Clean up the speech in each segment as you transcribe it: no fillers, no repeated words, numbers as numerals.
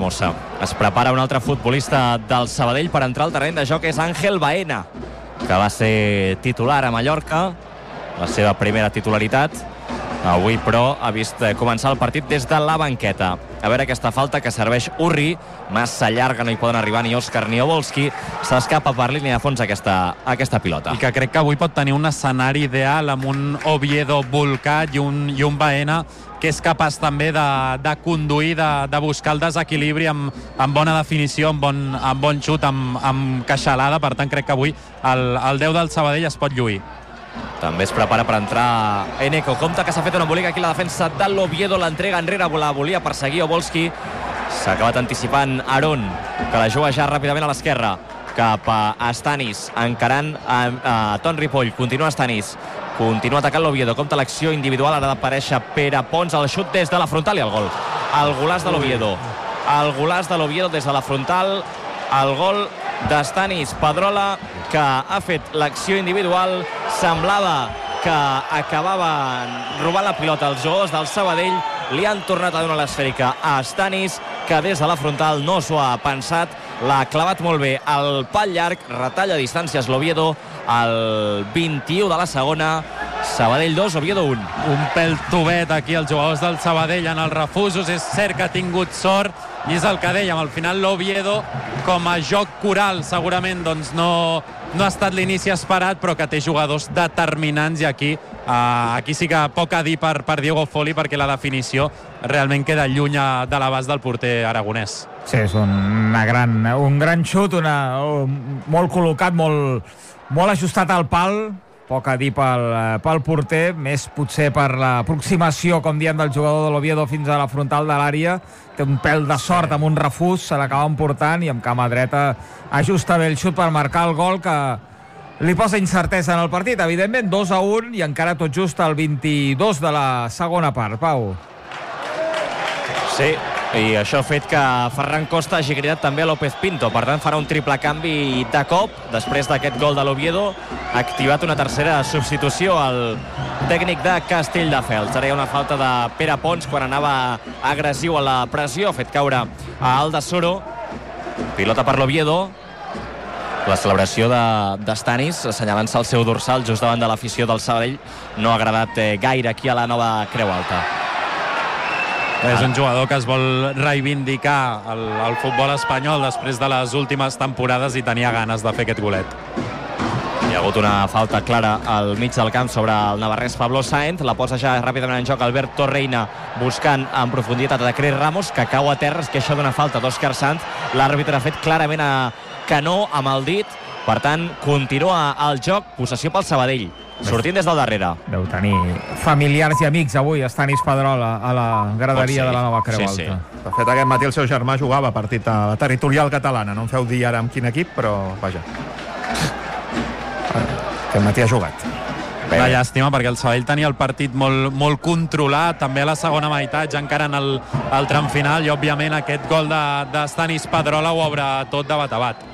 Villahermosa. Es prepara un altre futbolista del Sabadell per entrar al terreny de joc, és Ángel Baena, que va ser titular a Mallorca, la seva primera titularitat. Avui, però, ha vist començar el partit des de la banqueta. A veure aquesta falta que serveix Urri, massa llarga, no hi poden arribar ni Òscar ni Obolski, s'escapa per línia de fons aquesta pilota. I que crec que avui pot tenir un escenari ideal amb un Oviedo volcat i un Baena que és capaç també de conduir, de buscar el desequilibri amb bona definició, amb bon xut, amb queixalada. Per tant, crec que avui el 10 del Sabadell es pot lluir. També es prepara per entrar Eneco. Compte que s'ha fet un embolic aquí la defensa de l'Oviedo, l'entrega enrere, la volia perseguir Obolski, s'ha acabat anticipant Aron, que la juga ja ràpidament a l'esquerra cap a Stanis, encarant a Ton Ripoll. Continua Stanis, continua atacant l'Oviedo. Compte l'acció individual, ara d'aparèixer Pere Pons, el xut des de la frontal i el gol. El golaç de l'Oviedo, des de la frontal, el gol d'Stanis Pedrola, que ha fet l'acció individual. Semblava que acabaven robant la pilota els jugadors del Sabadell, li han tornat a donar l'esfèrica a Stanis, que des de la frontal no s'ho ha pensat, l'ha clavat molt bé al pal llarg, retalla distàncies l'Oviedo, al 21 de la segona. Sabadell 2, Oviedo 1. Un pèl tovet aquí els jugadors del Sabadell en els refusos. És cert que ha tingut sort i és el que dèiem, al final l'Oviedo com a joc coral segurament doncs no ha estat l'inici esperat, però que té jugadors determinants, i aquí sí que poc a dir per Diego Foli, perquè la definició realment queda lluny de l'abast del porter aragonès. Sí, és un gran xut, molt col·locat, molt ajustat al pal. Poc a dir pel porter, més potser per l'aproximació, com diem, del jugador de l'Oviedo fins a la frontal de l'àrea. Té un pèl de sort amb un refús, se l'acaben portant, i amb cama dreta ajusta bé el xut per marcar el gol, que li posa incertesa en el partit. Evidentment, 2-1, i encara tot just al 22 de la segona part. Pau. Sí, i això ha fet que Ferran Costa hagi cridat també a López Pinto. Per tant, farà un triple canvi de cop. Després d'aquest gol de l'Oviedo, ha activat una tercera substitució al tècnic de Castelldefels. Ara hi ha una falta de Pere Pons quan anava agressiu a la pressió. Ha fet caure a Aldasoro. Pilota per l'Oviedo. La celebració de Stanis, assenyalant-se el seu dorsal just davant de l'afició del Sabadell, no ha agradat gaire aquí a la nova Creu Alta. És un jugador que es vol reivindicar al futbol espanyol després de les últimes temporades i tenia ganes de fer aquest golet. Hi ha hagut una falta clara al mig del camp sobre el navarrès Pablo Sáenz. La posa ja ràpidament en joc Alberto Reina, buscant en profunditat a Cris Ramos, que cau a terra. Es queixa d'una falta d'Òscar Sanz. L'àrbitre ha fet clarament que no amb el dit. Per tant, continua el joc. Possessió pel Sabadell, sortint des del darrere. Deu tenir familiars i amics avui, Stanis Pedrola, a la graderia de la nova Creu Alta. Sí. De fet, aquest matí el seu germà jugava partit a la territorial catalana. No em feu dir ara amb quin equip, però vaja. Aquest matí ha jugat. Una llàstima, perquè el Sabadell tenia el partit molt controlat, també a la segona meitat, ja encara en el tram final, i òbviament aquest gol de Stanis Pedrola ho obre tot de bat a bat.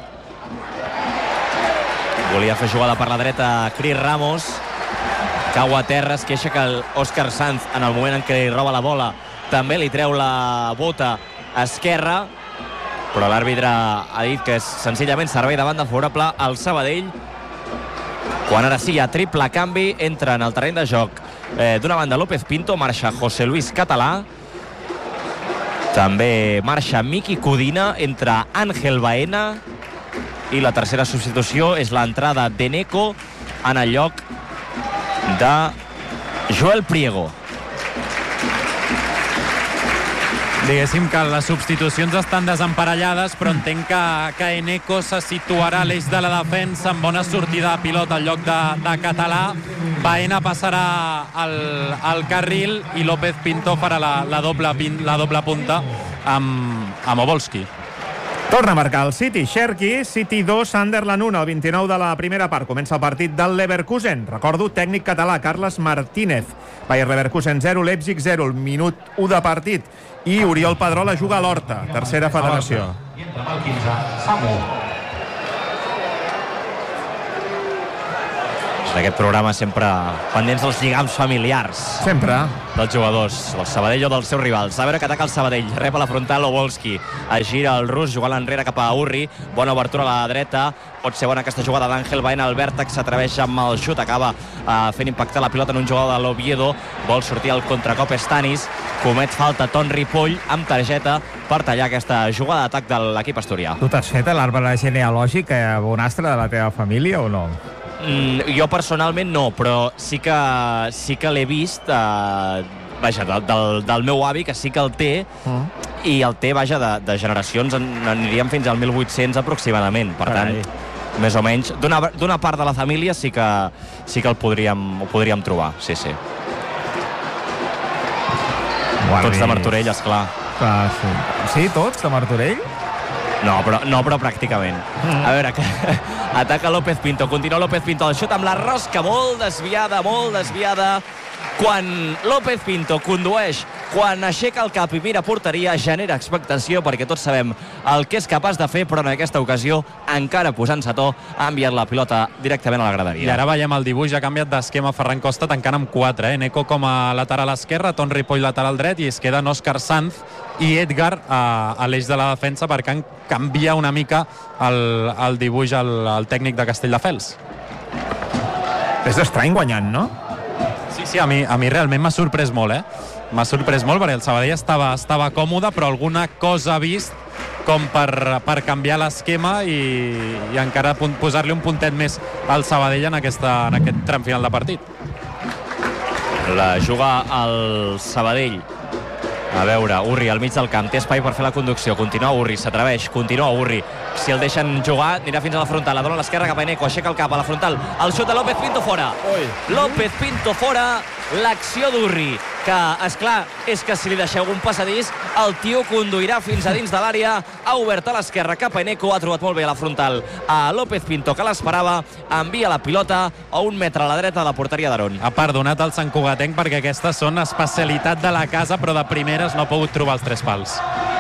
Volia fer jugada per la dreta Cris Ramos, cau a terra, es queixa que Òscar Sanz, en el moment en què li roba la bola, també li treu la bota esquerra, però l'àrbitre ha dit que és senzillament servei de banda favorable al Sabadell, quan ara sí hi ha triple canvi. Entra en el terreny de joc d'una banda López Pinto, marxa José Luis Català, també marxa Miki Codina, entra Ángel Baena, i la tercera substitució és l'entrada d'Eneco en el lloc de Joel Priego. Diguéssim que les substitucions estan desemparellades, però entenc que Eneco se situarà a l'eix de la defensa amb bona sortida de pilota al lloc de Català. Baena passarà al carril i López Pinto farà la doble punta amb Obolski. Torna a marcar el City. Cherki, City 2, Sunderland 1, al 29 de la primera part. Comença el partit del Leverkusen. Recordo, tècnic català, Carles Martínez. Bayer Leverkusen 0, Leipzig 0, el minut 1 de partit. I Oriol Pedrola juga a l'Horta, tercera federació. d'aquest programa sempre pendents dels lligams familiars. Sempre. Dels jugadors, del Sabadell o dels seus rivals. A veure que ataca el Sabadell, rep a la frontal Obolski, es gira el rus jugant l'enrere cap a Urri, bona obertura a la dreta, pot ser bona aquesta jugada d'Àngel Baena al vèrtex, s'atreveix amb el xut, acaba fent impactar la pilota en un jugador de l'Oviedo, vol sortir al contracop Stanis, comet falta Ton Ripoll amb targeta per tallar aquesta jugada d'atac de l'equip asturià. Tu t'has fet l'arbre genealògic bonastre de la teva família o no? Jo personalment no, però sí que l'he vist vaja, del meu avi, que sí que el té, i el té, vaja, de generacions, aniríem fins al 1800 aproximadament, per tant, més o menys, d'una part de la família sí que el podríem trobar, sí. Tots de Martorell, esclar. Sí, tots de Martorell? No, però pràcticament. A veure, que ataca López Pinto, continua López Pinto, el xut amb la rosca, molt desviada. Quan López Pinto condueix, quan aixeca el cap i mira porteria, genera expectació, perquè tots sabem el que és capaç de fer, però en aquesta ocasió, encara posant-se a to, ha enviat la pilota directament a la graderia. I ara veiem el dibuix, ha canviat d'esquema Ferran Costa, tancant amb 4, Neco com a lateral esquerre, Ton Ripoll lateral dret, i es queden Òscar Sanz i Edgar a l'eix de la defensa, perquè canvia una mica el dibuix al tècnic de Castelldefels. És estrany guanyant, no? Sí, a mi realment m'ha sorprès molt, M'ha sorprès molt perquè el Sabadell estava còmode, però alguna cosa ha vist com per canviar l'esquema i encara posar-li un puntet més al Sabadell en aquest tram final de partit. La juga el Sabadell. A veure, Urri al mig del camp, té espai per fer la conducció, continua Urri, s'atreveix, continua Urri, si el deixen jugar anirà fins a la frontal, la dona a l'esquerra cap a Eneco, aixeca el cap a la frontal, el xut de López Pinto fora. López Pinto fora, l'acció d'Urri, que, esclar, és que si li deixeu un passadís, el tio conduirà fins a dins de l'àrea, ha obert a l'esquerra cap a Eneco, ha trobat molt bé a la frontal a López Pinto, que l'esperava, envia la pilota a 1 metre a la dreta de la porteria d'Aron. Ha perdonat el Sant Cugatenc perquè aquestes són especialitat de la casa, però de primeres no ha pogut trobar els 3 pals.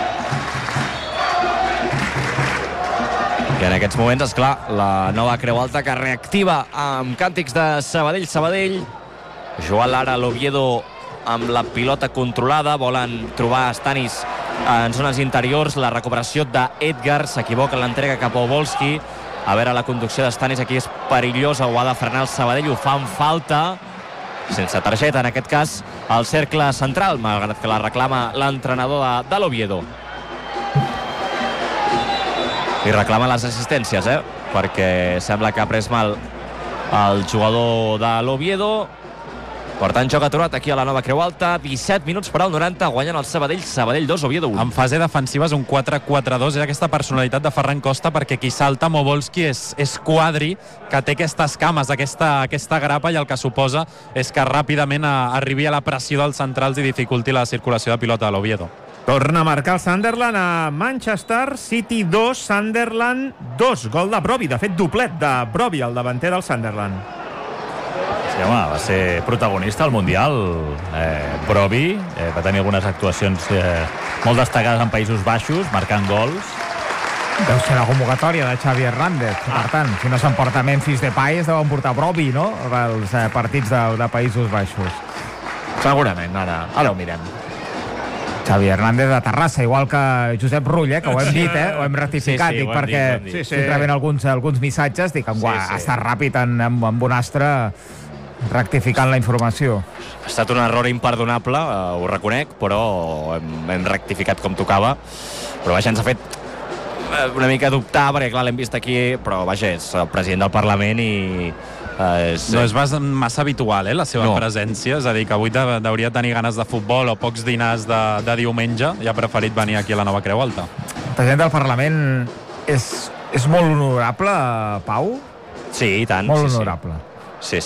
I en aquests moments, esclar, la nova Creu Alta que reactiva amb càntics de Sabadell. Joan Lara, l'Oviedo amb la pilota controlada, volen trobar Stanis en zones interiors, la recuperació d'Edgar, s'equivoca en l'entrega cap a Obolski, a veure la conducció d'Stanis, aquí és perillosa, ho ha de frenar el Sabadell, ho fan falta, sense targeta en aquest cas, al cercle central, malgrat que la reclama l'entrenador de l'Oviedo. I reclama les assistències, perquè sembla que ha pres mal el jugador de l'Oviedo. Per tant, joc aturat aquí a la nova Creu Alta, 17 minuts per al 90, guanyant el Sabadell 2, Oviedo 1. En fase defensiva és un 4-4-2, és aquesta personalitat de Ferran Costa, perquè qui salta amb Obolski és Quadri, que té aquestes cames, aquesta grapa, i el que suposa és que ràpidament arribi a la pressió dels centrals i dificulti la circulació de pilota de l'Oviedo. Torna a marcar el Sunderland a Manchester City 2, Sunderland 2. Gol de Brobbey, de fet doblet de Brobbey, el davanter del Sunderland. Sí, home, va ser protagonista al Mundial. Brobbey va tenir algunes actuacions molt destacades en Països Baixos, marcant gols. Deu ser la convocatòria de Xavi Hernández. Per tant, si no s'emporta Memphis Depay, es deuen portar Brobbey, no?, els partits de Països Baixos. Segurament, ara ho mirem. Xavi Hernández de Terrassa, igual que Josep Rull, que ho hem dit, ho hem rectificat, dic, perquè estic rebent alguns missatges, dic, està ràpid amb Bonastre rectificant la informació. Ha estat un error imperdonable, ho reconec, però hem rectificat com tocava. Però vaja, ens ha fet una mica dubtar, perquè clar, l'hem vist aquí, però vaja, és el president del Parlament i... No és massa habitual, la seva presència, és a dir, que avui hauria de tenir ganes de futbol o pocs dinars de diumenge, i ha preferit venir aquí a la nova Creu Alta. El president del Parlament és molt honorable, Pau? Sí, i tant. Molt honorable. Sí.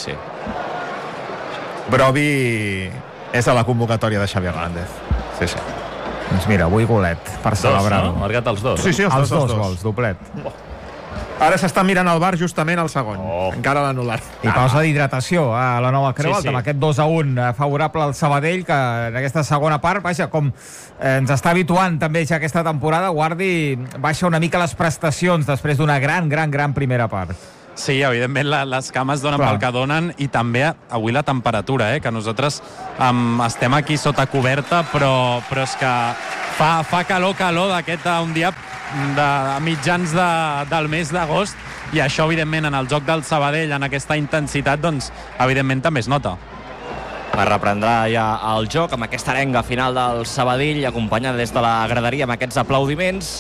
Brobbey és a la convocatòria de Xavi Hernández. Sí. Doncs mira, avui golet per celebrar-ho. No? Marcat els dos. Sí, els dos gols, doblet. Ara s'està mirant al VAR justament al segon. Encara l'anul·lar. I pausa d'hidratació a la nova Creu Alta, amb aquest 2-1 favorable al Sabadell, que en aquesta segona part, vaja, com ens està habituant també ja aquesta temporada, Guardi baixa una mica les prestacions després d'una gran primera part. Sí, evidentment les cames donen pel que donen i també avui la temperatura, que nosaltres estem aquí sota coberta, però és que fa calor d'aquest un dia de mitjans del mes d'agost i això, evidentment, en el joc del Sabadell, en aquesta intensitat, doncs, evidentment, també es nota. Es reprendrà ja el joc amb aquesta arenga final del Sabadell, acompanyada des de la graderia amb aquests aplaudiments.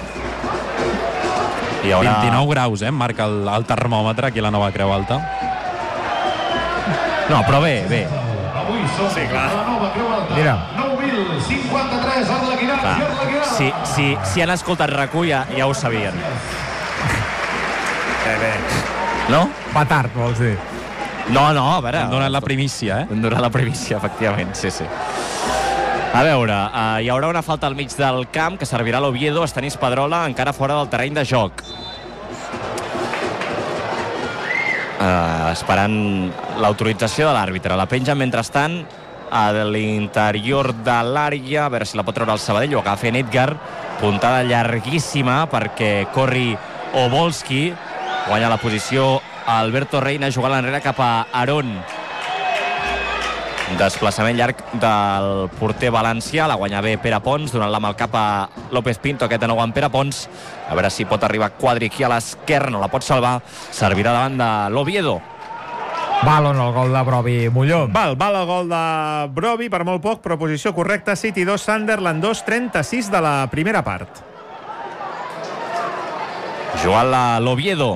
Hi haurà 29 graus, marca el termòmetre aquí a la Nova Creu Alta. No, però bé. Sí, clar. Mira. 9.053 a l'Aguilar. Si han escoltat RAC1 ja ho sabien. Bé. No? Petard, vols dir. No, a veure... Hem donat la primícia, Hem donat la primícia, efectivament, sí. A veure, hi haurà una falta al mig del camp que servirà a l'Oviedo. Estanis Pedrola encara fora del terreny de joc. Esperant l'autorització de l'àrbitre. La penja, mentrestant, a l'interior de l'àrea, a veure si la pot treure el Sabadell. Ho acaba fent Edgar. Puntada llarguíssima perquè corri Obolski. Guanya la posició Alberto Reina, jugant l'enrere cap a Aarón. Desplaçament llarg del porter valencià, la guanya bé Pere Pons, donant-la amb el cap a López Pinto, aquest de nou amb Pere Pons. A veure si pot arribar Quadri aquí a l'esquerra, no la pot salvar. Servirà davant de l'Oviedo. Val on el gol de Brovi Molló. Val el gol de Brovi per molt poc, però posició correcta. City 2, Sunderland 2, 36 de la primera part. Jugant l'Oviedo.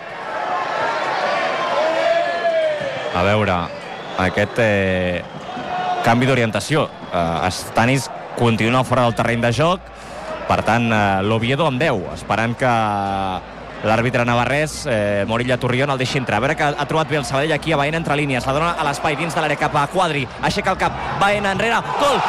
A veure, aquest canvi d'orientació. Estanis continua fora del terreny de joc, per tant l'Oviedo amb 10, esperant que l'àrbitre navarrès, Morilla Turrión, el deixi entrar. A veure que ha trobat bé el Sabadell aquí a Baena entre línies, la dona a l'espai dins de l'àrea cap a Quadri, aixeca el cap, Baena enrere, gol!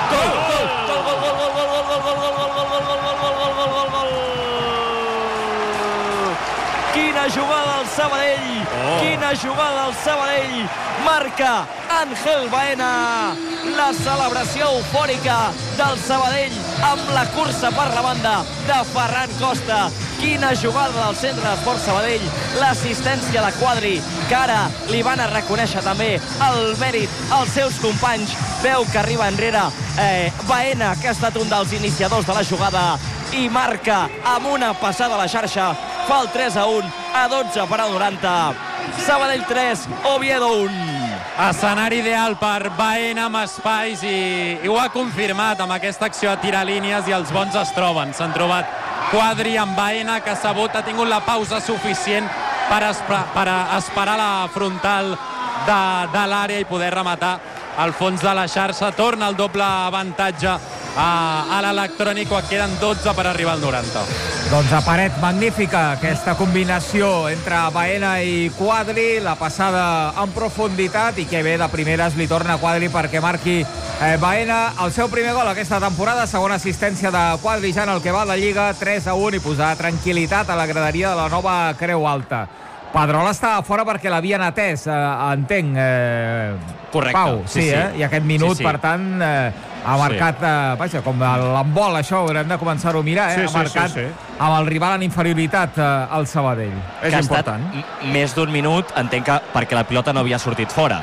Quina jugada del Sabadell! Quina jugada del Sabadell! Marca Ángel Baena, la celebració eufòrica del Sabadell amb la cursa per la banda de Ferran Costa. Quina jugada del centre d'Esport Sabadell, l'assistència de Quadri, que ara li van a reconèixer també el mèrit als seus companys. Veu que arriba enrere Baena, que ha estat un dels iniciadors de la jugada, i marca amb una passada a la xarxa. Fa el 3-1 a 12 per al 90. Sabadell 3, Oviedo 1. Escenari ideal per Baena amb espais i ho ha confirmat amb aquesta acció a tirar línies i els bons es troben. S'han trobat Quadri amb Baena, que Sabut ha tingut la pausa suficient per esperar la frontal de l'àrea i poder rematar al fons de la xarxa. Torna el doble avantatge a l'electrònic, quan queden 12 per arribar al 90. Doncs a paret magnífica aquesta combinació entre Baena i Quadri, la passada en profunditat, i que bé de primeres li torna a Quadri perquè marqui Baena el seu primer gol aquesta temporada, segona assistència de Quadri ja en el que va la Lliga, 3-1, i posar tranquil·litat a la graderia de la Nova Creu Alta. Pedrola estava fora perquè l'havien atès, entenc, correcte. Pau, sí. I aquest minut, sí. Per tant, ha marcat, vaja, com l'handbol, això, haurem de començar-ho a mirar, ha marcat amb el rival en inferioritat al Sabadell. És que important. Ha estat més d'un minut, entenc que perquè la pilota no havia sortit fora.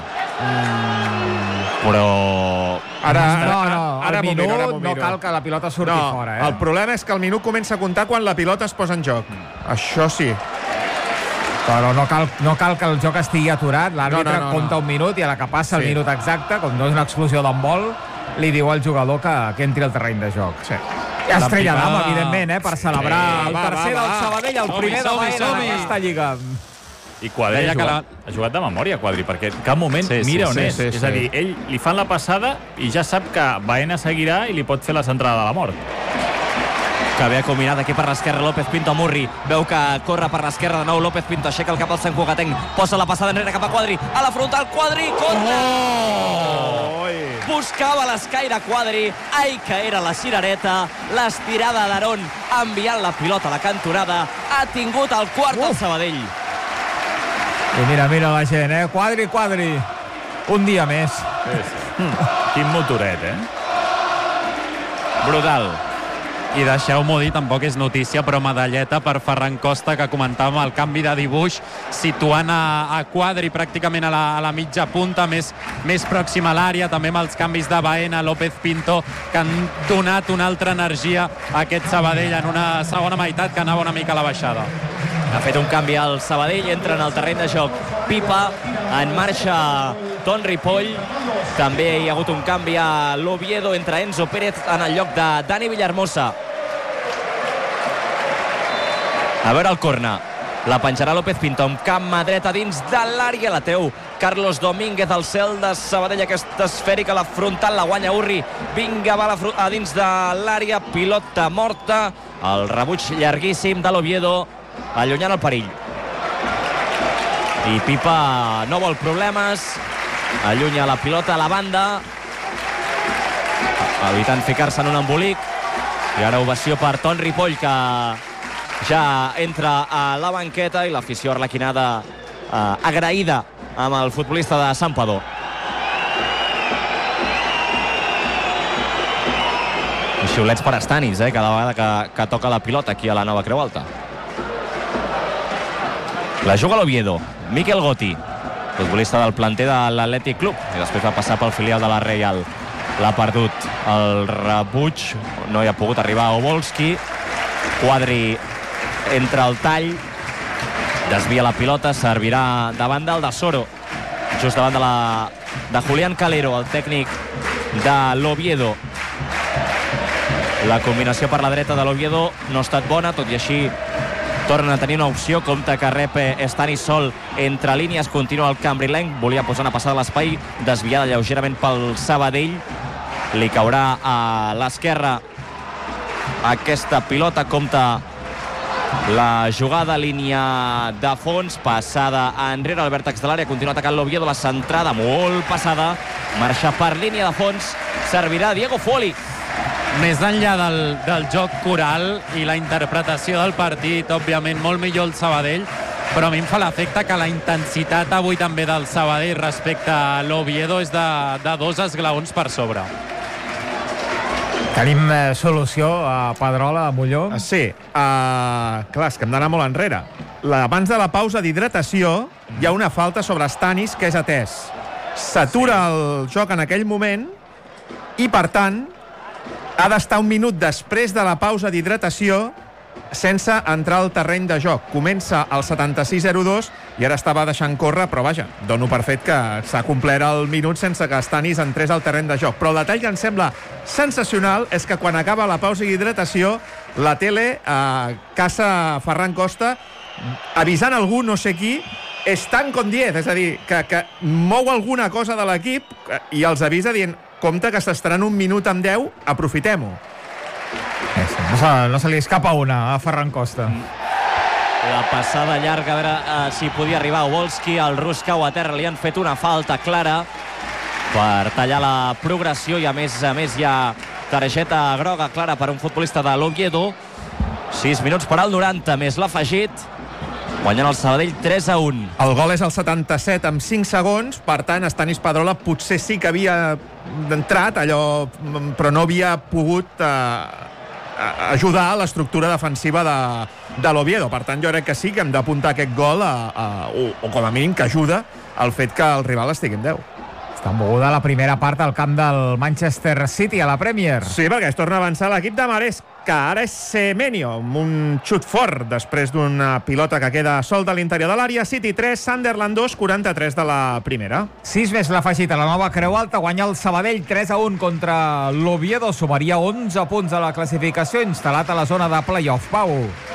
Però... Ara el minut no cal que la pilota surti fora. El problema és que el minut comença a comptar quan la pilota es posa en joc. Això sí. Però no cal que el joc estigui aturat. L'àrbitre compta un minut i a la que passa el minut exacte, com no és una explosió d'handbol, li diu al jugador que entri al terreny de joc. Sí. I Estrella d'Am, evidentment, per celebrar el tercer del Sabadell, el primer de Baena en aquesta Lliga. I Quadri ha jugat de memòria, Quadri, perquè en cap moment mira on és. És a dir, ell li fan la passada i ja sap que Baena seguirà i li pot fer la centrada de la mort. Que ve combinat aquí per l'esquerra López Pinto a Murri, veu que corre per l'esquerra de nou López Pinto, aixeca el cap al Sant Cugatenc, posa la passada enrere cap a Quadri, a la frontal Quadri, contra! Buscava l'escaire Quadri, ai que era la cirereta, l'estirada d'Aarón enviant la pilota a la cantonada, ha tingut el quart del Sabadell. I mira la gent, Quadri, un dia més. Quin motoret, Brutal. I deixeu-m'ho dir, tampoc és notícia, però medalleta per Ferran Costa, que comentàvem el canvi de dibuix, situant a Quadri pràcticament a la mitja punta, més pròxima a l'àrea, també amb els canvis de Baena, López Pinto, que han donat una altra energia a aquest Sabadell en una segona meitat que anava una mica a la baixada. Ha fet un canvi al Sabadell, entra en el terreny de joc Pipa, en marxa Ton Ripoll, també hi ha hagut un canvi a l'Oviedo, entra Enzo Pérez en el lloc de Dani Villahermosa. A veure el corna, la penjarà López Pinto amb cama dreta dins de l'àrea, la treu Carlos Domínguez al cel de Sabadell, aquesta esfèrica, la frontal, la guanya Urri, vinga, va a dins de l'àrea, pilota morta, el rebuig llarguíssim de l'Oviedo, allunyant el perill. I Pipa no vol problemes, allunya la pilota a la banda, evitant ficar-se en un embolic, i ara ovació per Ton Ripoll, que ja entra a la banqueta, i l'afició arlequinada agraïda amb el futbolista de Santpedor. I xiulets per Stanis, cada vegada que toca la pilota aquí a la nova Creu Alta. La juga l'Oviedo, Miquel Goti, futbolista del planter de l'Atlètic Club, i després va passar pel filial de la Reial. L'ha perdut el rebuig, no hi ha pogut arribar a Obolski. Quadri entra al tall, desvia la pilota, servirà davant del de Soro, just davant de Julián Calero, el tècnic de l'Oviedo. La combinació per la dreta de l'Oviedo no ha estat bona, tot i així torna a tenir una opció. Compte que rep Stanis sol entre línies, continua el cambrilenc, volia posar una passada a l'espai, desviada lleugerament pel Sabadell, li caurà a l'esquerra aquesta pilota. Compte la jugada, línia de fons, passada enrere al vèrtex de l'àrea, continua atacant l'Oviedo, la centrada molt passada, marxa per línia de fons, servirà Diego Foli. Més enllà del joc coral i la interpretació del partit, òbviament molt millor el Sabadell, però a mi em fa l'efecte que la intensitat avui també del Sabadell respecte a l'Oviedo és de 2 esglaons per sobre. Tenim solució a Pedrola, a Molló? Sí, clar, és que hem d'anar molt enrere. Abans de la pausa d'hidratació hi ha una falta sobre Stanis que és atès. S'atura el joc en aquell moment i, per tant, ha d'estar un minut després de la pausa d'hidratació sense entrar al terreny de joc. Comença al 76:02 i ara estava deixant córrer, però vaja, dono per fet que s'ha complert el minut sense que Stanis entrés al terreny de joc. Però el detall que em sembla sensacional és que quan acaba la pausa d'hidratació, la tele caça Ferran Costa avisant algú, no sé qui, estan con 10, és a dir, que mou alguna cosa de l'equip i els avisa dient: compte que s'estaran un minut amb 10, aprofitem-ho. No se li escapa una a Ferran Costa. La passada llarga, a veure si podia arribar Obolski, el rus cau a terra, li han fet una falta clara per tallar la progressió i a més hi ha targeta groga clara per un futbolista de l'Oviedo. 6 minuts per al 90, més l'afegit, guanyant el Sabadell 3-1. El gol és al 77 amb 5 segons, per tant, Stanis Pedrola potser sí que havia entrat, però no havia pogut ajudar a l'estructura defensiva de l'Oviedo. Per tant, jo crec que sí que hem d'apuntar aquest gol o com a mínim que ajuda al fet que el rival estigui amb 10. Està moguda la primera part al camp del Manchester City a la Premier. Sí, perquè es torna a avançar l'equip de Marès, que ara és Semenyo, amb un xut fort després d'una pilota que queda sol de l'interior de l'àrea. City 3, Sunderland 2, 43 de la primera. 6 més l'afegit a la nova Creu Alta, guanya el Sabadell 3-1 contra l'Oviedo, sumaria 11 punts a la classificació, instal·lat a la zona de play-off. Pau.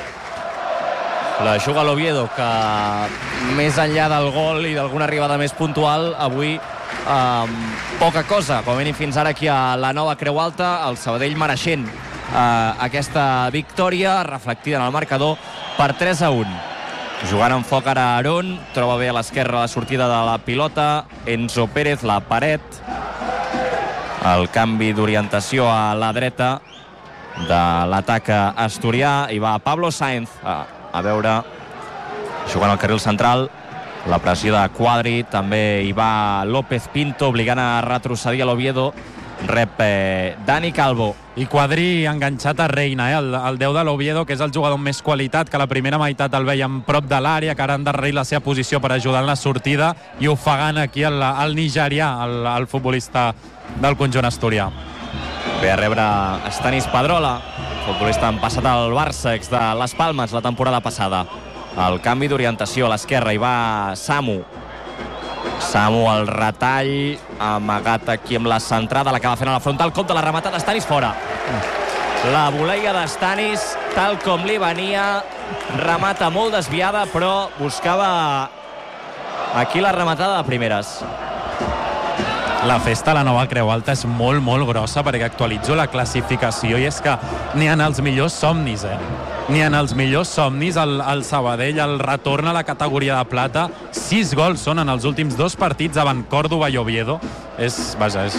La juga l'Oviedo, que més enllà del gol i d'alguna arribada més puntual, avui poca cosa, com a mínim fins ara aquí a la nova Creu Alta. El Sabadell mereixent aquesta victòria, reflectida en el marcador per 3-1. Jugant en foc ara Aarón, troba bé a l'esquerra la sortida de la pilota, Enzo Pérez, la paret, el canvi d'orientació a la dreta de l'atac asturià, i va Pablo Sainz a veure, jugant al carril central, la pressió de Quadri, també hi va López Pinto, obligant a retrocedir a l'Oviedo, rep Dani Calvo. I Quadri enganxat a Reina, el 10 de l'Oviedo, que és el jugador amb més qualitat, que la primera meitat el veiem prop de l'àrea, que ara ha endarrerit la seva posició per ajudar en la sortida, i ofegant aquí el nigerià, el futbolista del conjunt asturià. Ve a rebre Stanis Pedrola, futbolista en passat al Barça, ex de Les Palmes la temporada passada. El canvi d'orientació a l'esquerra, hi va Samu al retall, amagat aquí amb la centrada, l'acaba fent a la frontal, compte la rematada, Stanis fora. La voleia d'Stanis, tal com li venia, remata molt desviada, però buscava aquí la rematada de primeres. La festa a la nova Creu Alta és molt, molt grossa, perquè actualitzo la classificació, i és que n'hi ha els millors somnis, N'hi ha els millors somnis, el Sabadell, el retorn a la categoria de plata, 6 gols són en els últims 2 partits davant Córdoba i Oviedo. És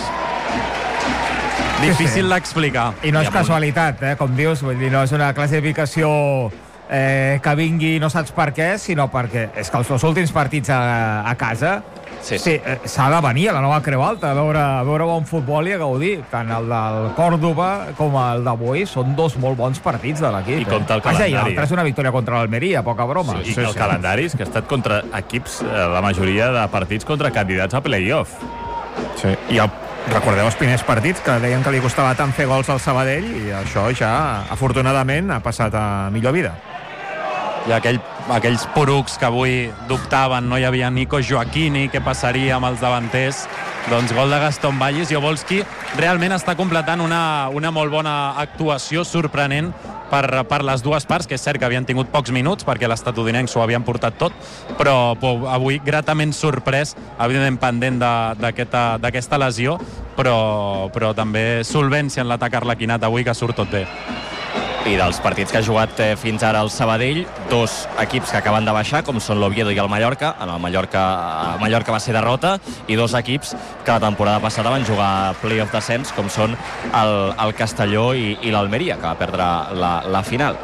difícil d'explicar. I no és casualitat, com dius, vull dir, no és una classificació que vingui no saps per què, sinó perquè és que els 2 últims partits a casa s'ha de venir a la nova Creu Alta a veure bon futbol i a gaudir. Tant el del Córdoba com el d'avui són 2 molt bons partits de l'equip. I compta el calendari. I l'altre és una victòria contra l'Almeria, poca broma. I el calendari és que ha estat contra equips, la majoria de partits contra candidats a play-off. Sí, i recordeu els primers partits que deien que li costava tant fer gols al Sabadell, i això ja, afortunadament, ha passat a millor vida. I aquells porucs que avui dubtaven, no hi havia Nico Joaquini, què passaria amb els davanters, doncs gol de Gastón Vallis, i Obolski realment està completant una molt bona actuació, sorprenent per les dues parts, que és cert que havien tingut pocs minuts perquè l'estatudinencs s'ho havien portat tot, però avui gratament sorprès, evidentment pendent d'aquesta lesió, però també solvència en l'atac arlequinat avui, que surt tot bé. I dels partits que ha jugat fins ara el Sabadell, 2 equips que acaben de baixar, com són l'Oviedo i el Mallorca. En el Mallorca va ser derrota, i 2 equips que la temporada passada van jugar play-off descens, com són el Castelló i l'Almeria, que va perdre la final.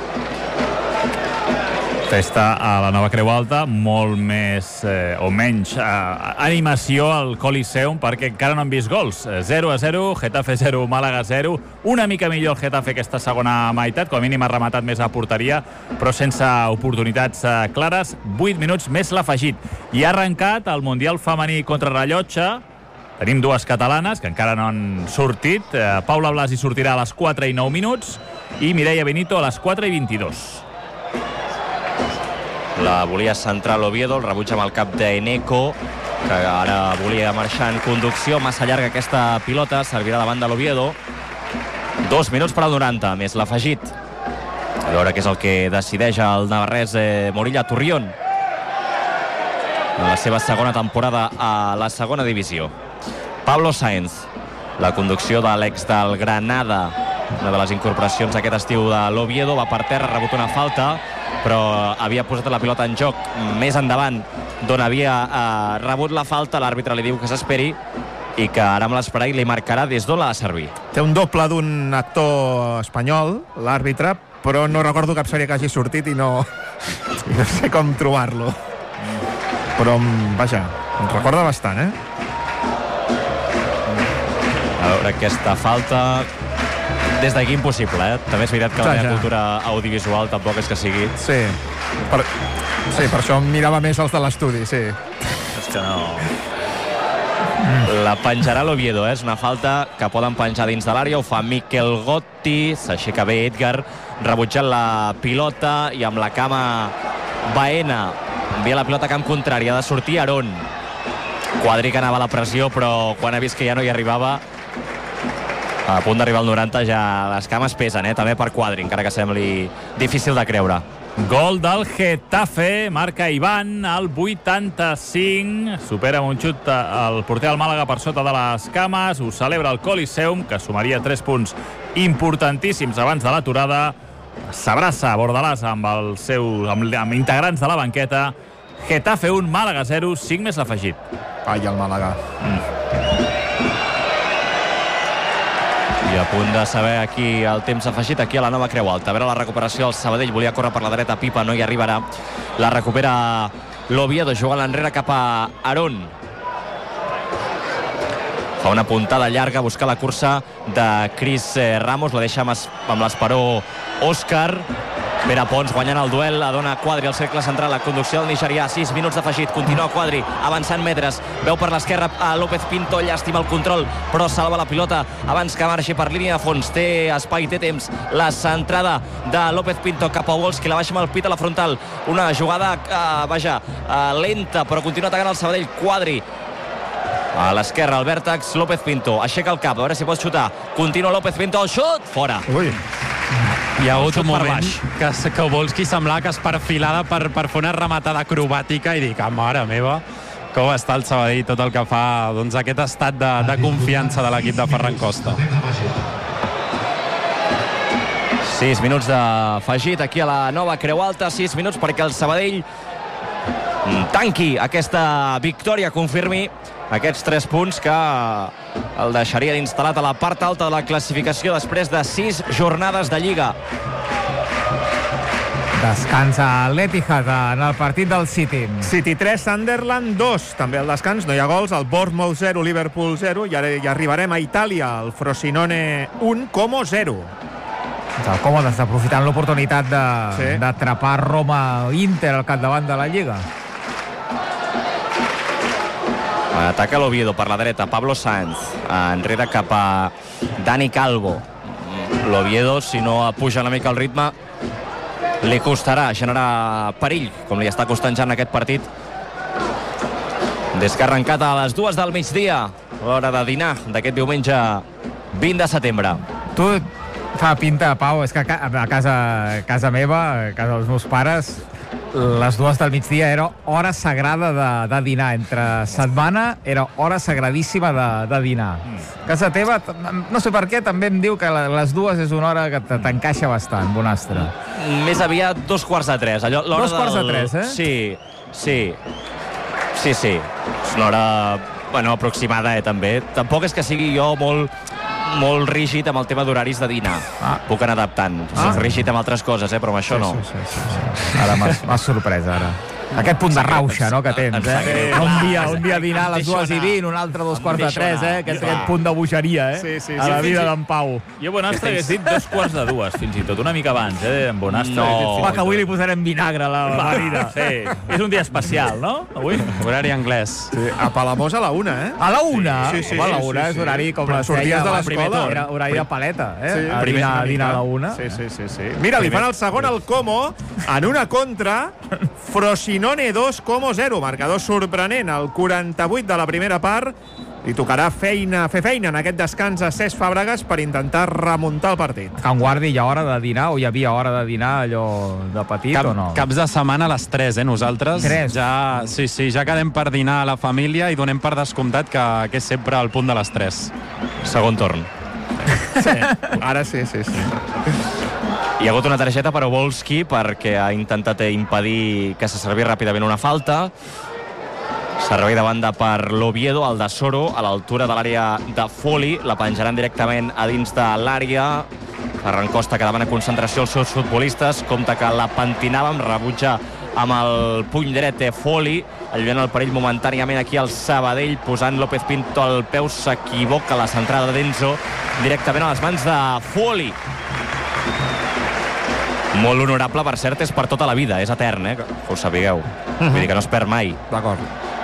Festa a la nova Creu Alta, molt més o menys animació al Coliseum, perquè encara no han vist gols. 0-0, Getafe 0, Màlaga 0. Una mica millor el Getafe aquesta segona meitat, com a mínim ha rematat més a porteria, però sense oportunitats clares. 8 minuts més l'afegit. I ha arrencat el Mundial femení contra rellotge. Tenim 2 catalanes que encara no han sortit. Paula Blasi sortirà a les 4 i 9 minuts i Mireia Benito a les 4 i 22. La volia centrar l'Oviedo, el rebuig amb el cap d'Eneco, que ara volia marxar en conducció. Massa llarga aquesta pilota, servirà davant de l'Oviedo. 2 minuts per al 90, més l'afegit. A veure què és el que decideix el navarrès Morilla Turrión en la seva segona temporada a la segona divisió. Pablo Sáenz, la conducció de l'ex del Granada, una de les incorporacions aquest estiu de l'Oviedo, va per terra, ha rebut una falta, però havia posat la pilota en joc més endavant d'on havia rebut la falta. L'àrbitre li diu que s'esperi i que ara amb l'esperai li marcarà des d'on l'ha de servir. Té un doble d'un actor espanyol, l'àrbitre, però no recordo cap sèrie que hagi sortit i no sé com trobar-lo. Però, vaja, em recorda bastant, A veure aquesta falta. Des d'aquí impossible, També és veritat que la meva cultura audiovisual tampoc és que sigui... Sí, per això em mirava més els de l'estudi, sí. És que no... La penjarà l'Oviedo, És una falta que poden penjar dins de l'àrea, ho fa Miquel Gotti, s'aixeca bé Edgar, rebutjant la pilota, i amb la cama Baena envia la pilota a camp contrari, ha de sortir Aarón. Quadri que anava a la pressió, però quan ha vist que ja no hi arribava, a punt d'arribar al 90, ja les cames pesen, també per Quadri, encara que sembli difícil de creure. Gol del Getafe, marca Ivan al 85, supera amb un xut el porter del Màlaga per sota de les cames, ho celebra el Coliseum, que sumaria 3 punts importantíssims abans de l'aturada. S'abraça Bordalàs amb integrants de la banqueta. Getafe 1, Màlaga 0, 5 més l'afegit. Ai, el Màlaga. I a punt de saber aquí el temps afegit aquí a la nova Creu Alta. A veure la recuperació del Sabadell, volia córrer per la dreta, Pipa no hi arribarà. La recupera l'Oviedo, jugant l'enrere cap a Aarón. Fa una puntada llarga, busca la cursa de Cris Ramos, la deixa amb l'esperó Òscar. Pere Pons guanyant el duel, la dona Quadri al cercle central, la conducció del nigerià, 6 minuts d'afegit, continua Quadri avançant metres, veu per l'esquerra a López Pinto, llàstima el control, però salva la pilota abans que marxi per línia de fons, té espai, té temps, la centrada de López Pinto cap a Wolski, la baixa amb el pit a la frontal, una jugada lenta, però continua atacant el Sabadell. Quadri a l'esquerra, el vèrtex, López Pinto aixeca el cap, a veure si pot xutar, continua López Pinto, el xut, fora. Ui. Hi ha hagut un moment que Wolski semblava que es perfilava per fer una rematada acrobàtica i dic, mare meva, com està el Sabadell, tot el que fa doncs, aquest estat de confiança de l'equip de Ferran Costa. 6 minuts d'afegit aquí a la nova Creu Alta, 6 minuts perquè el Sabadell tanqui aquesta victòria, confirmi aquests 3 punts que el deixarien instal·lat a la part alta de la classificació després de 6 jornades de Lliga. Descansa l'Etihad en el partit del City. City 3, Sunderland 2. També al descans, no hi ha gols. El Bournemouth 0, Liverpool 0. I ara ja arribarem a Itàlia. El Frosinone 1, Como 0. El Como desaprofitant l'oportunitat d'atrapar Roma-Inter al capdavant de la Lliga. Ataca l'Oviedo per la dreta, Pablo Sanz enrere cap a Dani Calvo. L'Oviedo, si no puja una mica el ritme, li costarà generar perill, com li està costant ja en aquest partit des que ha arrencat a les 2 del migdia, l'hora de dinar d'aquest diumenge 20 de setembre. Tu fa pinta, Pau, és que a casa meva, a casa dels meus pares, les 2 del migdia era hora sagrada de dinar. Entre setmana era hora sagradíssima de dinar. Casa teva, no sé per què, també em diu que les 2 és una hora que t'encaixa bastant, Bonastre. Més aviat 2:45. 2:45, eh? Sí. És una hora, aproximada, també. Tampoc és que sigui jo molt rígid amb el tema d'horaris de dinar. Puc anar adaptant. Soc rígid amb altres coses, però amb això no. Sí. Ara m'has sorprès, ara. Aquest punt de rauxa, no?, que tens, Un dia dinar a les 2:20, un altre 2:45, Aquest punt de bogeria, a la vida d'en Pau. Jo, Bonastre, hagués dit 2:45, fins i tot, una mica abans, en Bonastre. No. Va, que avui li posarem vinagre a la marina. Sí, és un dia especial, no? Avui. Horari anglès. Sí, a Palamós a la 1, A la 1? Sí. Home, a la 1 és horari com la sorties de l'escola. Era horari de paleta, A dinar a la 1. Sí. Mira, li fan el segon al Como, en una contra, Frosinone 2, Como 0. Marcador sorprenent, al 48 de la primera part. Li tocarà fer feina en aquest descans a Cesc Fàbregas per intentar remuntar el partit. Can Guardi, hi ha hora de dinar o hi havia hora de dinar allò de petit o no? Caps de setmana a les 3, Nosaltres 3. Ja quedem per dinar a la família i donem per descomptat que és sempre al punt de les 3. Segon torn. Sí. Ara sí. Hi ha hagut una targeta per Obolski perquè ha intentat impedir que se servís ràpidament una falta. Servei de banda per l'Oviedo, el de Soro, a l'altura de l'àrea de Foli. La penjaran directament a dins de l'àrea. Ferran Costa, que demana concentració als seus futbolistes. Compte que la pentinàvem, rebutja amb el puny dret Foli, allunyant el perill momentàniament aquí al Sabadell, posant López Pinto al peu, s'equivoca la centrada d'Enzo directament a les mans de Foli. Molt honorable, per cert, és per tota la vida, és etern, que ho sapigueu. Vull dir que no es perd mai. D'acord.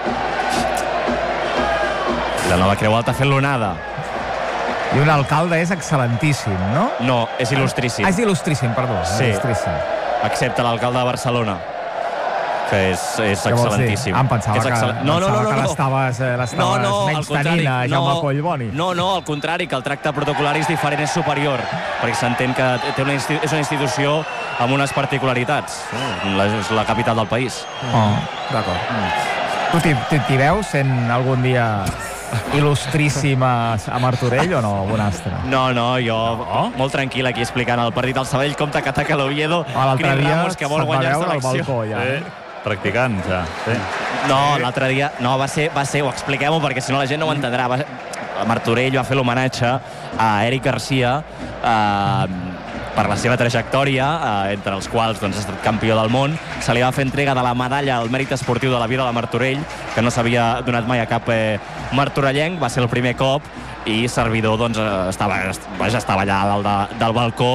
La nova Creu Alta fent l'onada. I un alcalde és excel·lentíssim, no? No, és il·lustríssim. És il·lustríssim, perdó. Sí. Il·lustríssim. Excepte l'alcalde de Barcelona, que és excel·lentíssim. Em pensava que l'estaves menystenint a Jaume Collboni. No, al contrari, que el tracte protocolari és diferent, és superior, perquè s'entén que és una institució amb unes particularitats. És la capital del país. D'acord. Tu t'hi veus sent algun dia il·lustríssim a Martorell o no, Bonastre? No, jo molt tranquil aquí explicant el partit del Sabadell, compte que ataca l'Oviedo, l'altre dia Ramos, que vol guanyar-se l'acció. Practicant, ja. Sí. No, l'altre dia va ser, ho expliquem-ho perquè si no la gent no ho entendrà. Martorell va fer l'homenatge a Eric Garcia per la seva trajectòria, entre els quals doncs, ha estat campió del món. Se li va fer entrega de la medalla al mèrit esportiu de la vida de Martorell, que no s'havia donat mai a cap martorellenc, va ser el primer cop, i servidor doncs, estava allà dalt del balcó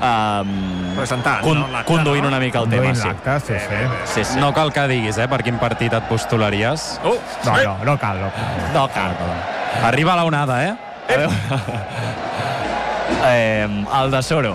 conduint una mica el tema. Sí. No cal que diguis, per quin partit et postularies. No cal. Arriba la onada, El de Soro.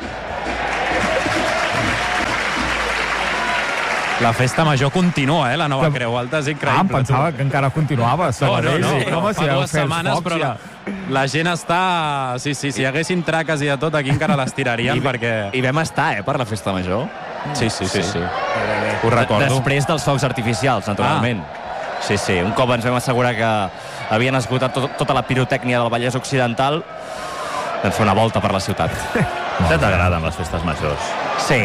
La festa major continua, la nova Creu Alta, és increïble. Em pensava que encara continuava. No, fa 2 setmanes, però la gent està... Sí, si hi haguessin traques i de tot, aquí encara les tirarien, perquè... I vam estar, per la festa major. Sí. Ho recordo. Després dels focs artificials, naturalment. Sí, un cop ens vam assegurar que havien esgotat tota la pirotècnia del Vallès Occidental, vam fer una volta per la ciutat. Ja t'agraden les festes majors? Sí.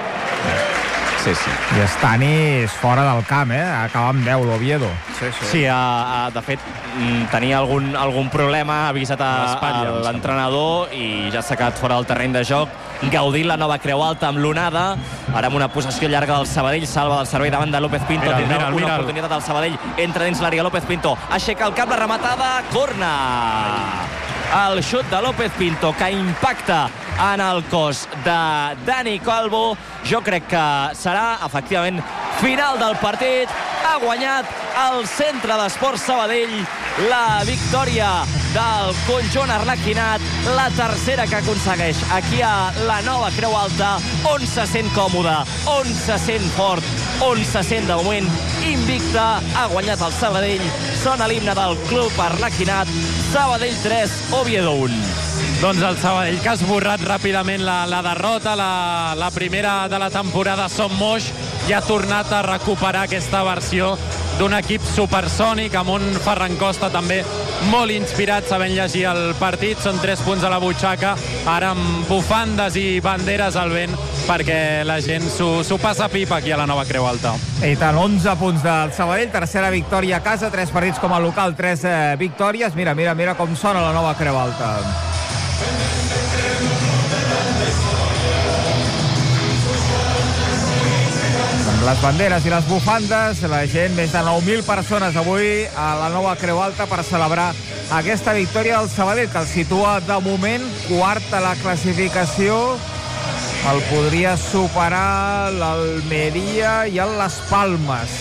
I Stanis fora del camp, acaba amb 10 l'Oviedo. Sí, de fet, tenia algun problema, ha avisat l'entrenador i ja s'ha quedat fora del terreny de joc, gaudint la nova Creu Alta amb l'onada, ara amb una possessió llarga del Sabadell, salva del servei davant de López Pinto, tindrà una oportunitat del Sabadell, entra dins l'àrea López Pinto, aixeca el cap, la rematada, corna! El xut de López Pinto, que impacta en el cos de Dani Calvo. Jo crec que serà, efectivament, final del partit. Ha guanyat el Centre d'Esports Sabadell la victòria del conjunt arlequinat, la tercera que aconsegueix aquí a la nova Creu Alta, on se sent còmode, on se sent fort, on se sent de moment invicta. Ha guanyat el Sabadell, sona l'himne del club arlequinat. Sabadell 3, Oviedo 1. Doncs el Sabadell, que ha esborrat ràpidament la derrota, la primera de la temporada Som Moix, i ha tornat a recuperar aquesta versió d'un equip supersònic, amb un Ferran Costa també molt inspirat, sabent llegir el partit. Són 3 punts a la butxaca, ara amb bufandes i banderes al vent, perquè la gent s'ho passa pipa aquí a la nova Creu Alta. I tant, 11 punts del Sabadell, tercera victòria a casa, 3 partits com a local, 3 victòries. Mira com sona la nova Creu Alta. Amb les banderes i les bufandes, la gent, més de 9.000 persones avui a la nova Creu Alta per celebrar aquesta victòria del Sabadell, que el situa de moment quart a la classificació. El podria superar l'Almeria i el Las Palmes,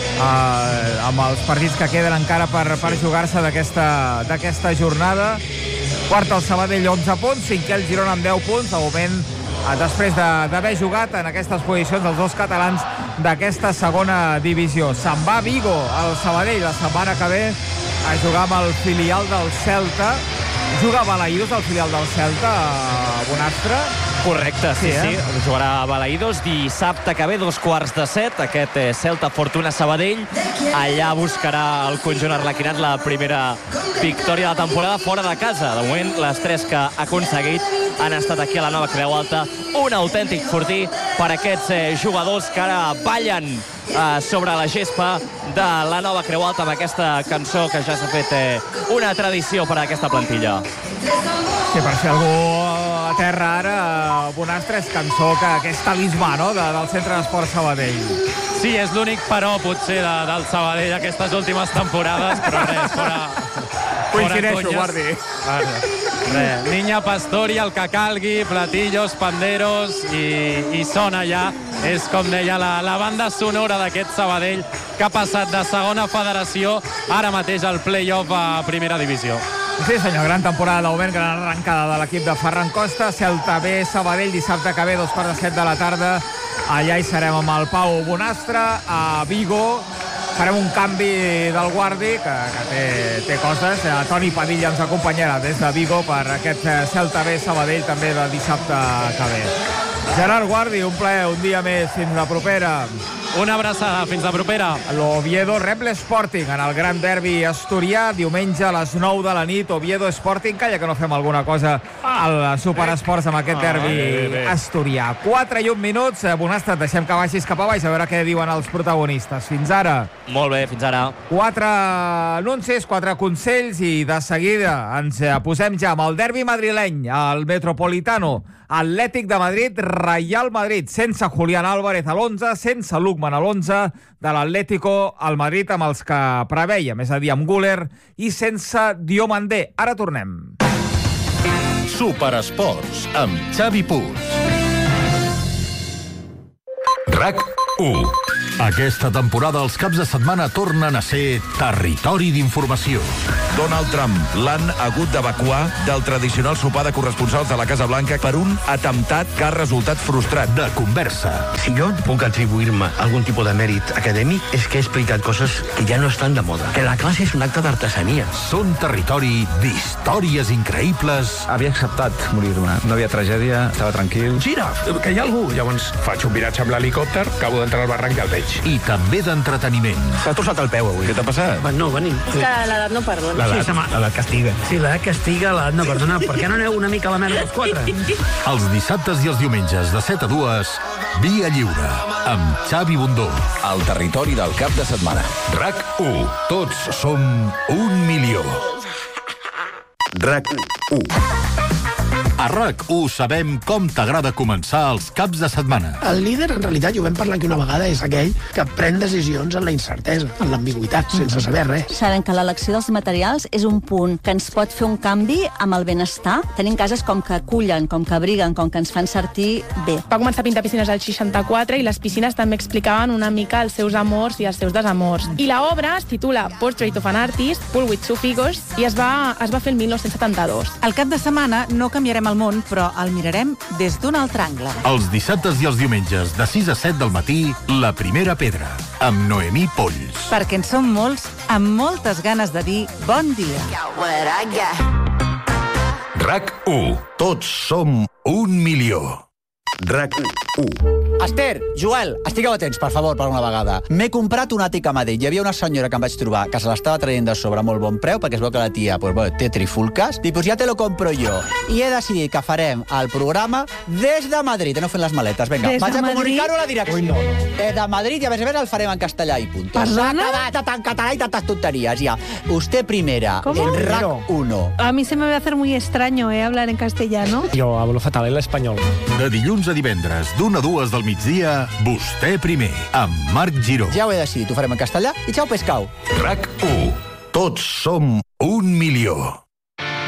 amb els partits que queden encara per jugar-se d'aquesta jornada. Quart el Sabadell, 11 punts, cinquè el Girona amb 10 punts. De moment, després d'haver jugat en aquestes posicions els dos catalans d'aquesta segona divisió. Se'n va a Vigo, el Sabadell, la setmana que ve, a jugar amb el filial del Celta. Juga a Balaïdos, el filial del Celta, a Bonastre. Correcte, sí. Jugarà a Balaïdos dissabte que ve, 6:15, aquest Celta Fortuna Sabadell. Allà buscarà el conjunt arlequinat la primera victòria de la temporada fora de casa. De moment, les 3 que ha aconseguit han estat aquí a la nova Creu Alta. Un autèntic fortí per aquests jugadors que ara ballen sobre la gespa de la nova Creu Alta amb aquesta cançó que ja s'ha fet una tradició per a aquesta plantilla. Sí, per si algú a terra ara, Bonastre, és cançó que és talismà, no?, del Centre d'Esports Sabadell. Sí, és l'únic però, potser, del Sabadell aquestes últimes temporades, però res, fora coincideixo, Guardi. Niña Pastori, el que calgui, platillos, panderos, i sona ja. És, com deia, la banda sonora d'aquest Sabadell, que ha passat de segona federació ara mateix al play-off a primera divisió. Sí, senyor, gran temporada de moment, gran arrencada de l'equip de Ferran Costa. Celta B, Sabadell, dissabte que ve, 6:15 de la tarda. Allà hi serem amb el Pau Bonastre, a Vigo. Farem un canvi del Guardi, que té coses. Toni Padilla ens acompanyarà des de Vigo per aquest Celta B, Sabadell, també de dissabte que ve. Gerard Guardi, un plaer, un dia més. Fins la propera. Una abraçada, fins la propera. L'Oviedo rep l'Sporting en el gran derbi asturià, diumenge a les 9 de la nit. Oviedo Sporting, calla que no fem alguna cosa al Superesports amb aquest derbi asturià. 4 i 1 minuts. Bonastre, et deixem que baixis cap a baix a veure què diuen els protagonistes. Fins ara. Molt bé, fins ara. 4 anuncis, 4 consells i de seguida ens posem ja amb el derbi madrileny, al Metropolitano, Atlètic de Madrid, Real Madrid, sense Julián Álvarez a l'11, sense Lukman a l'11, de l'Atlético al Madrid amb els que preveiem, és a dir, amb Güler i sense Diomandé. Ara tornem. Superesports, amb Xavi Puig. RAC1. Aquesta temporada els caps de setmana tornen a ser territori d'informació. Donald Trump l'han hagut d'evacuar del tradicional sopar de corresponsals de la Casa Blanca per un atemptat que ha resultat frustrat. De conversa. Si jo puc atribuir-me algun tipus de mèrit acadèmic és que he explicat coses que ja no estan de moda. Que la classe és un acte d'artesania. Són territori d'històries increïbles. Havia acceptat morir-me. No havia tragèdia, estava tranquil. Gira, que hi ha algú. Llavors faig un viratge amb l'helicòpter, acabo d'entrar al barranc i el veig. I també d'entreteniment. S'ha torçat el peu avui. Què t'ha passat? No, venim. És que l'edat no perdona. L'edat castiga. Sí, l'edat castiga, l'edat no perdona. Per què no aneu una mica a la merda els 4? Els dissabtes i els diumenges de 7 a 2, Via Lliure, amb Xavi Bundó. El territori del cap de setmana. RAC1. Tots som 1 milió. RAC1. A RAC1 sabem com t'agrada començar els caps de setmana. El líder, en realitat, i ho vam parlar aquí una vegada, és aquell que pren decisions en la incertesa, en l'ambigüitat, sense saber res. Sabem que l'elecció dels materials és un punt que ens pot fer un canvi amb el benestar. Tenim cases com que acullen, com que abriguen, com que ens fan sentir bé. Va començar a pintar piscines al 64 i les piscines també explicaven una mica els seus amors i els seus desamors. I l'obra es titula Portrait of an Artist, Pool with Two Figures, i es va fer el 1972. Al cap de setmana no canviarem el món, però el mirarem des d'un altre angle. Els dissabtes i els diumenges de 6 a 7 del matí, La Primera Pedra, amb Noemí Polls. Perquè en som molts amb moltes ganes de dir bon dia. RAC1. Tots som 1 milió. RAC1. Esther, Joel, estigueu atents, per favor, per una vegada. M'he comprat un àtic a Madrid. Hi havia una senyora que em vaig trobar que se l'estava traient de sobre a molt bon preu, perquè es veu que la tia té trifulques. I ja te lo compro jo. I he decidit que farem el programa des de Madrid. No fent les maletes. Vinga, vaig a comunicar-ho a la direcció. Des de Madrid, i a més el farem en castellà i punt. S'ha acabat en català i tantes tonteries, ja. Usted primera, en RAC1. A mí se me va a hacer muy extraño, hablar en castellano. Yo hablo fatal el español. De dilluns a divendres, d'1 a 2 del migdia, Vostè primer, amb Marc Giró. Ja ho he decidit, ho farem en castellà i xau pescau. RAC1. Tots som 1 milió.